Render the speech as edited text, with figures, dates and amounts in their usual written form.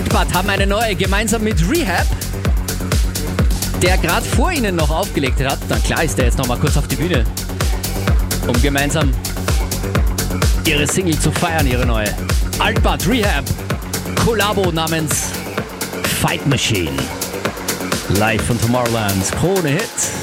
Altbad haben eine neue, gemeinsam mit Rehab, der gerade vor ihnen noch aufgelegt hat. Na klar ist der jetzt noch mal kurz auf die Bühne, um gemeinsam ihre Single zu feiern, ihre neue. Altbad, Rehab, Kollabo namens Fight Machine. Live von Tomorrowland, Krone Hit.